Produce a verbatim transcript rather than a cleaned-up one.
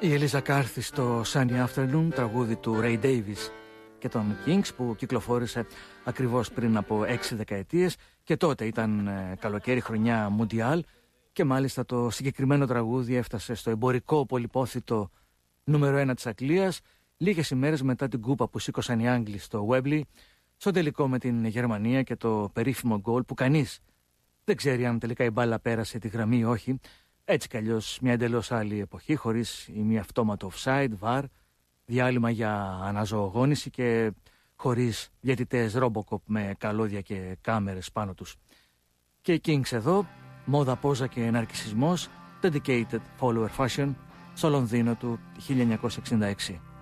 Η Ελίζα Κάρθι στο Sunny Afternoon, τραγούδι του Ray Davies και των Kings, που κυκλοφόρησε ακριβώς πριν από έξι δεκαετίες, και τότε ήταν ε, καλοκαίρι, χρονιά Μουντιάλ, και μάλιστα το συγκεκριμένο τραγούδι έφτασε στο εμπορικό πολυπόθητο νούμερο ένα της Αγγλίας λίγες ημέρες μετά την κούπα που σήκωσαν οι Άγγλοι στο Wembley, στο τελικό με την Γερμανία, και το περίφημο γκολ που κανείς δεν ξέρει αν τελικά η μπάλα πέρασε τη γραμμή ή όχι. Έτσι κι αλλιώς μια εντελώς άλλη εποχή, χωρίς ή μια αυτόματο offside, βαρ, διάλειμμα για αναζωογόνηση και χωρίς διαιτητές Robocop με καλώδια και κάμερες πάνω τους. Και οι Kings εδώ, μόδα, πόζα και ναρκισσισμός, dedicated follower fashion, στο Λονδίνο του χίλια εννιακόσια εξήντα έξι.